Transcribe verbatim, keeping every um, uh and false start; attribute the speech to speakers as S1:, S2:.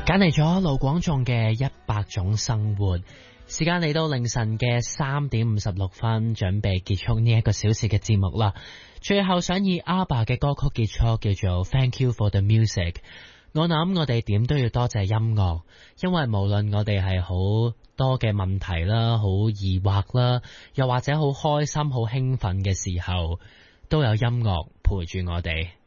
S1: 揀嚟咗盧廣仲嘅一百種生活，時間嚟到凌晨嘅三點五十六分，準備結束呢一個小時嘅節目啦。最後想以阿爸嘅歌曲結束，叫做 Thank You for the Music。我諗我哋點都要多謝音樂，因為無論我哋係好多嘅問題啦，好疑惑啦，又或者好開心、好興奮嘅時候，都有音樂陪住我哋。